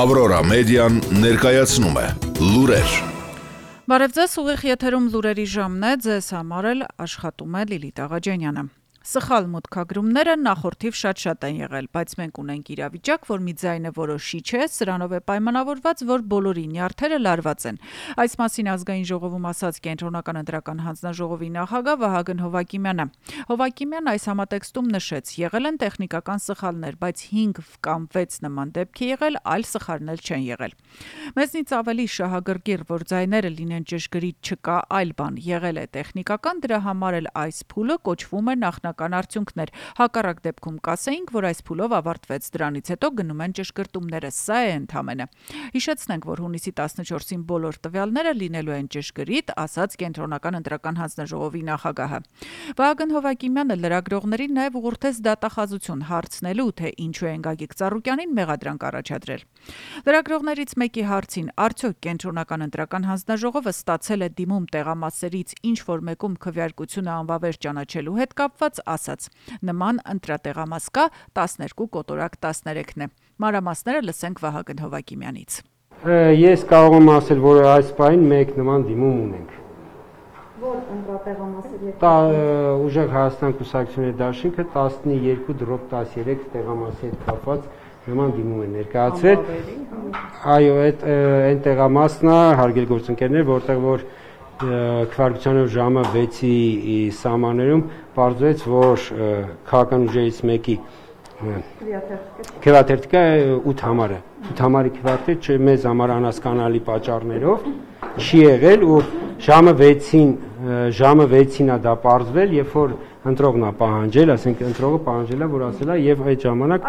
Ավրորա մեդիան ներկայացնում է լուրեր։ Բարև ձեզ, ուղիղ եթերում լուրերի ժամն է, ձեզ համար էլ աշխատում է Լիլիթ Աղաջանյանը։ Սխալ մուտքագրումները նախորդիվ շատ են եղել, բայց մենք ունենք իրավիճակ, որ մի ձայնը որոշիչ է, սրանով է պայմանավորված, որ բոլորի նյարդերը լարված են։ Այս մասին ազգային ժողովում ասաց Կենտրոնական ընտրական հանձնաժողովի նախագահ Վահագն Հովհակիմյանը։ Հովհակիմյանն այս համատեքստում նշեց, եղել են տեխնիկական սխալներ, բայց 5 կամ 6 նման դեպք է եղել, այլ սխալներ չեն եղել։ Մեզնից ավելի շահագրգիռ, որ ձայները լինեն ճշգրիտ, չկա այլ բան, եղել է տեխնիկական, դրա համար էլ այս փուլը կոչվում է նախնական արդյունքներ, հակառակ դեպքում կասեինք, որ այս փուլով ավարտվեց, դրանից հետո գնում են ճշգրտումները, սա է ընդամենը։ Հիշեցնենք, որ հունիսի 14-ին բոլոր տվյալները լինելու են ճշգրիտ, ասաց Կենտրոնական ընտրական հանձնաժողովի նախագահը։ Վահագն Հովհակիմյանը լրագրողներին նաև ուղղորդեց դատախազություն հարցնելու, թե ինչու են Գագիկ Ծառուկյանին մեղադրանք առաջադրել։ Լրագրողներից մեկի հարցին, արդյոք Կենտրոնական ընտրական հանձնաժողովը ստացել է դիմում տեղամասերից ինչ-որ մեկում քվեարկությունը անվավեր ճանաչելու հետ կապված, ասաց. նման ընտրատեղամաս կա 12 կոտորակ 13-ն է։ Մանրամասները լսենք Վահագն Հովհակիմյանից։ Ես կարող եմ ասել, որ այս պահին մեկ նման դիմում ունենք։ Որ ընտրատեղամասերի Ուժեղ Հայաստան կուսակցությունների դաշինքը 12/13 տեղամասի հետ կապված նման դիմում է ներկայացրել։ Այո, այն տեղամասն է, հարգելի գործընկերներ, որտեղ որ քվեարկության ժամը 6-ի սահմաններում պարզվեց, որ քաղաքական ուժերից մեկի քվեաթերթիկը 8 համար է։ 8 համարի քվեաթերթ մեզ համար անհասկանալի պատճառներով չի եղել ու ժամը 6-ին է դա պարզվել, երբ որ ընտրողն է պահանջել, ասենք ընտրողը պահանջել է, որ ասել է եւ այդ ժամանակ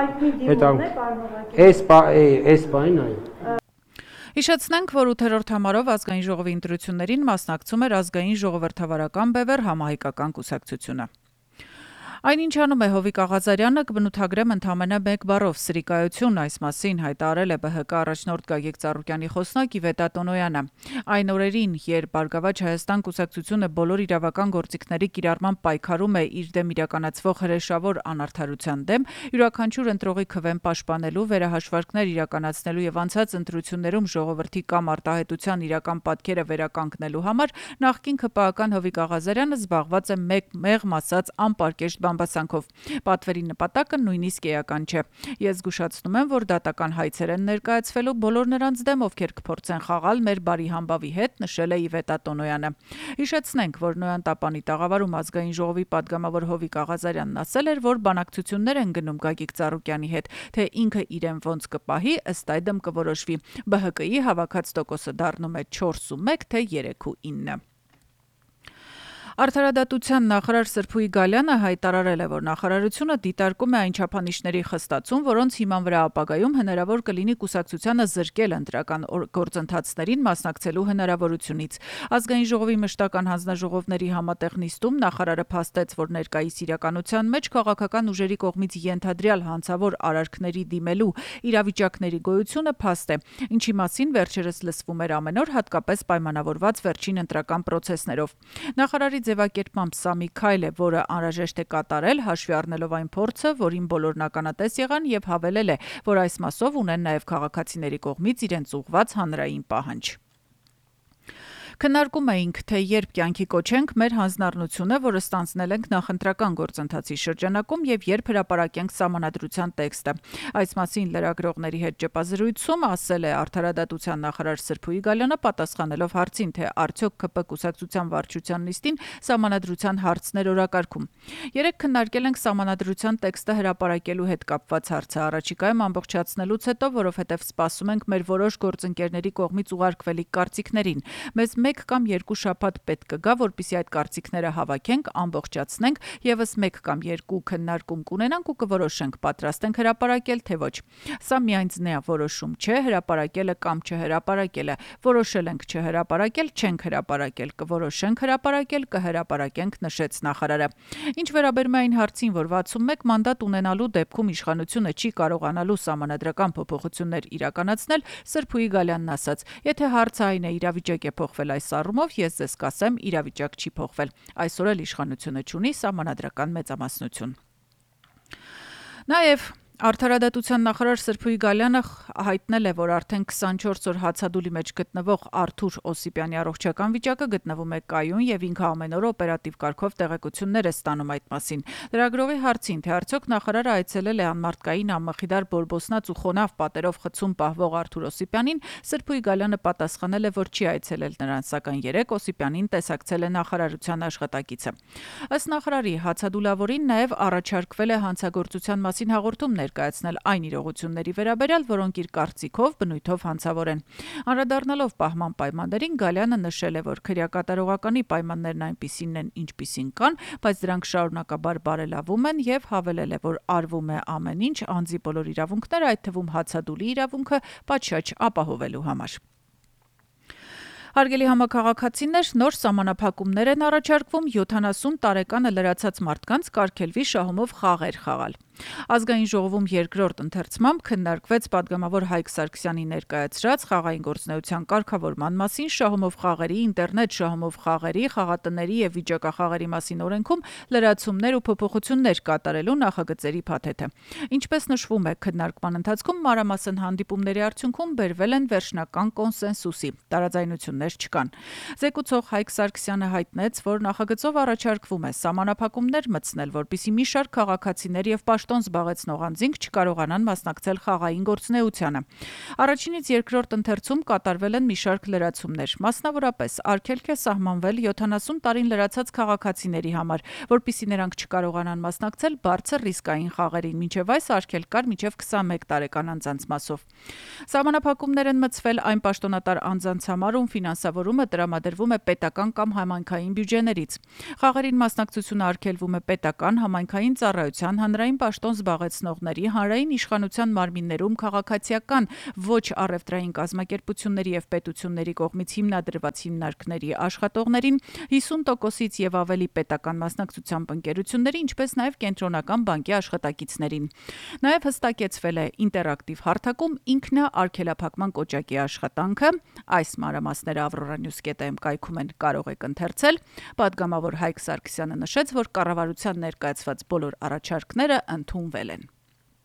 այս պահին այո։ Հիշեցնենք, որ 8-րդ համարով ազգային ժողովի ընտրություններին մասնակցում էր ազգային ժողովրդավարական բևեռ համահայկական կուսակցությունը։ Այնինչ անում է Հովիկ Աղազարյանը, կբնութագրեմ ընդամենը մեկ բառով սրիկայություն, այս մասին հայտարարել է ԲՀԿ առաջնորդ Գագիկ Ծառուկյանի խոսնակ Իվետա Տոնոյանը։ Այն օրերին, երբ Բարգավաճ Հայաստան կուսակցությունը բոլոր իրավական գործիքների կիրառման պայքարում է իր դեմ իրականացվող հրեշավոր անարդարության դեմ, յուրաքանչյուր ընտրողի քվեն պաշտպանելու, վերահաշվարկներ իրականացնելու եւ անցած ընտրություններում ժողովրդի կամ արտահայտության իրական պատկերը վերականգնելու համար նախկին ԿՊԱ-ական Հովիկ Աղազարյանը զբաղված է մեղմ ասած անպարկեշտ բամբասանքով։ Պատվերի նպատակը նույնիսկ էական չէ։ Ես զգուշացնում եմ, որ դատական հայցեր են ներկայացվելու բոլոր նրանց դեմ, ովքեր կփորձեն խաղալ մեր բարի համբավի հետ, նշել է Իվետա Տոնոյանը։ Հիշեցնենք, որ Նոյան Տապանի տաղավարում ազգային ժողովի падգամավոր Հովիկ Աղազարյանն ասել էր, որ բանակցություններ են գնում Գագիկ Ծառուկյանի հետ, թե ինքը իրեն ոնց կպահի, ըստ այդմ կորոշվի։ ԲՀԿ-ի հավաքած տոկոսը դառնում է 4.1, թե 3.9։ Արդարադատության նախարար Սրփուի Գալյանը հայտարարել է, որ նախարարությունը դիտարկում է այն չափանիշների խստացում, որոնց հիման վրա ապագայում հնարավոր կլինի կուսակցությանը զրկել ընտրական գործընթացներին մասնակցելու հնարավորությունից։ Ազգային ժողովի մշտական հանձնաժողովների համատեղ նիստում նախարարը փաստեց, որ ներկայիս իրականության մեջ քաղաքական ուժերի կողմից ենթադրյալ հանցավոր արարքների դիմելու իրավիճակների գոյությունը փաստ է, ինչի մասին վերջերս լսվում էր ամեն օր, հատկապես պայմանավորված վերջին ընտրական պրոցեսներով։ Նախարարի ձևակերպմամբ սա մի քայլ է, որը անհրաժեշտ է կատարել, հաշվի առնելով այն փորձը, որին բոլորն ականատես եղան, եւ հավելել է, որ այս մասով ունեն նաեւ քաղաքացիների կողմից իրենց ուղղված հանրային պահանջ։ Քննարկում էինք, թե երբ կյանքի կոչենք մեր հանձնառնությունը, որը ստանձնել ենք նախընտրական գործընթացի շրջանակում եւ երբ հրապարակենք սահմանադրության տեքստը։ Այս մասին լրագրողների հետ ճեպազրույցում ասել է արդարադատության նախարար Սրփուի Գալյանը, պատասխանելով հարցին, թե արդյոք ԿՊ կուսակցության վարչության նիստին սահմանադրության հարցներ օրակարգում։ Երեք քննարկել ենք սահմանադրության տեքստը հրապարակելու հետ կապված հարցը, առաջիկայում ամբողջացնելուց հետո, որովհետեւ սպասում ենք մեր որոշ գործընկերների կողմից ուղարկվելիք կարծիքներին։ Մեզ 1 կամ 2 շաբաթ պետք կգա, որպեսզի այդ կարծիքները հավաքենք, ամբողջացնենք, եւս 1 կամ 2 քննարկում կունենանք ու կորոշենք պատրաստ ենք հրապարակել, թե ոչ։ Սա միայնձնյա որոշում չէ, հրապարակելը կամ չհրապարակելը։ Որոշել ենք չհրապարակել, չենք հրապարակել, կորոշենք հրապարակել, կհրապարակենք, նշեց նախարարը։ Ինչ վերաբերում է այն հարցին, որ 61 մանդատ ունենալու դեպքում իշխանությունը չի կարողանալու սահմանադրական փոփոխություններ իրականացնել, Սրփուի Գալյանն ասաց. եթե հարցը այն է, իրավիճակ է փոխվել այս առումով, ես ձեզ կասեմ, իրավիճակ չի փոխվել։ Այսօր էլ իշխանությունը չունի սահմանադրական մեծամասնություն։ Նաև Արդարադատության նախարար Սրփուի Գալյանը հայտնել է, որ արդեն 24 օր հացադուլի մեջ գտնվող Արթուր Օսիպյանի առողջական վիճակը գտնվում է կայուն եւ ինքը ամեն օր օպերատիվ կարգով տեղեկություններ է ստանում այդ մասին։ Լրագրողի հարցին, թե արդյոք նախարարը այցելել է անմարտկային անմխիթար բորբոսնած ու խոնավ պատերով խցում պահվող Արթուր Օսիպյանին, Սրփուի Գալյանը պատասխանել է, որ չի այցելել նրան, սակայն երեկ Օսիպյանին տեսակցել է նախարարության աշխատակիցը։ Ըստ նախարարի, հացադուլավորին նաեւ առաջարկվել է հանցագործության մասին հաղորդում ներկայացնել այն իրողությունների վերաբերյալ, որոնք իր կարծիքով բնույթով հանցավոր են։ Անդրադառնալով պահման պայմաններին, Գալյանը նշել է, որ քրեակատարողականի պայմաններն այնպիսին են, ինչպիսին կան, բայց դրանք շարունակաբար բարելավում են եւ հավելել է, որ արվում է ամեն ինչ անձի բոլոր իրավունքները, այդ թվում հացադուլի իրավունքը պատշաճ ապահովելու համար։ Հարգելի համաքաղաքացիներ, նոր սահմանափակումներ են առաջարկվում 70 տարեկանը լրացած մարդկանց կարգելվի շահումով խաղեր խաղալ։ Ազգային ժողովում երկրորդ ընթերցմամբ քննարկվեց падգամավոր Հայկ Սարգսյանի ներկայացրած խաղային գործունեության կարգավորման մասին շահումով խաղերի, ինտերնետ շահումով խաղերի, խաղատների եւ վիճակախաղերի մասին օրենքում լրացումներ ու փոփոխություններ կատարելու նախագծերի փաթեթը։ Ինչպես նշվում է, քննարկման ընթացքում մանրամասն հանդիպումների արդյունքում բերվել են վերջնական կոնսենսուսի, տարաձայնություններ չկան։ Զեկուցող Հայկ Սարգսյանը հայտնեց, որ նախագծով առաջարկվում է սահմանափակումներ մտցնել, որպեսզի մի շարք քաղաքացիներ եւ պաշտոն զբաղեցնող անձինք չկարողանան մասնակցել խաղային գործունեությանը։ Առաջինից երկրորդ ընթերցում կատարվել են մի շարք լրացումներ, մասնավորապես արգելք է սահմանվել 70 տարին լրացած քաղաքացիների համար, որpիսի նրանք չկարողանան մասնակցել բարձր ռիսկային խաղերին, մինչև այս արգելք կար մինչև 21 տարեկան անձանց մասով։ Սահմանափակումներ են մտցվել այն պաշտոնատար անձանց համար, ում ֆինանսավորումը տրամադրվում է պետական կամ համայնքային բյուջեներից։ Խաղերին մասնակցությունը արգելվում է պետական, համայնքային ծառայության, հանրային պաշտոն զբաղեցնողների, հանրային իշխանության մարմիններում քաղաքացիական ոչ առևտրային կազմակերպությունների եւ պետությունների կողմից հիմնադրված հիմնարկների աշխատողներին, 50%-ից եւ ավելի պետական մասնակցությամբ ընկերությունների, ինչպես նաեւ կենտրոնական բանկի աշխատակիցներին։ Նաեւ հստակեցվել է ինտերակտիվ հարթակում ինքնաարգելափակման կոճակի աշխատանքը։ Այս մանրամասները Avroranews.am կայքում են, կարող եք ընթերցել։ Պատգամավոր Հայկ Սարգսյանը նշեց, որ կառավարության ներկայացված բոլոր առաջարկները ընդունվել են։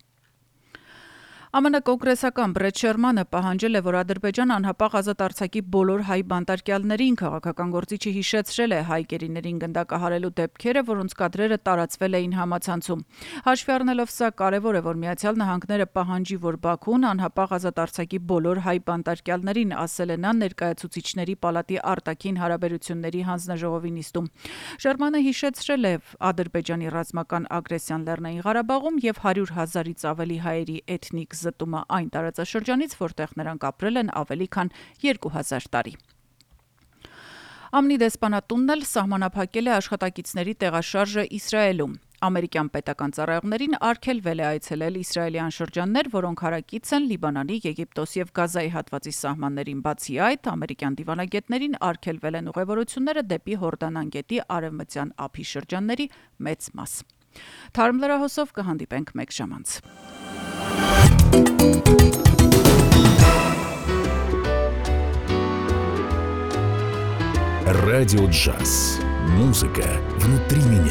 ԱՄՆ կոնգրեսական Բրեդ Շերմանը պահանջել է, որ Ադրբեջան անհապաղ ազատ արձակի բոլոր հայ բանտարկյալներին։ Քաղաքական գործիչը հիշեցրել է հայ գերիներին գնդակահարելու դեպքերը, որոնց կադրերը տարածվել էին համացանցում։ Հաշվի առնելով սա, կարևոր է, որ Միացյալ Նահանգները պահանջի, որ Բաքուն անհապաղ ազատ արձակի բոլոր հայ բանտարկյալներին, ասել է նա ներկայացուցիչների պալատի արտաքին հարաբերությունների հանձնաժողովի նիստում։ Շերմանը հիշեցրել է Ադրբեջանի ռազմական ագրեսիան Լեռնային Ղարաբաղում եւ 100 000-ից ավելի հայերի էթնիկ զտումը այն տարածաշրջանից, որտեղ նրանք ապրել են ավելի քան 2000 տարի։ ԱՄՆ դեսպանատունն էլ սահմանափակել է աշխատակիցների տեղաշարժը Իսրայելում։ Ամերիկյան պետական ծառայողներին արգելվել է այցելել իսրայելյան շրջաններ, որոնք հարակից են Լիբանանի, Եգիպտոս եւ Գազայի հատվածի սահմաններին։ Բացի այդ, ամերիկյան դիվանագետներին արգելվել են ուղևորությունները դեպի Հորդան անկետի արևմտյան ափի շրջանների մեծ մաս։ Թարմ լրահոսով կհանդիպենք մեկ ժամ անց։ Радио Джаз. Музыка внутри меня.